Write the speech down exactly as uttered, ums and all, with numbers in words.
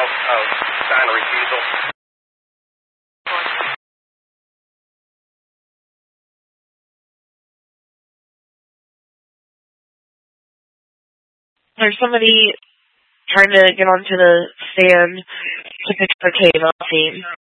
uh, sign a refusal. There's somebody trying to get onto the stand to pick up a cave off team.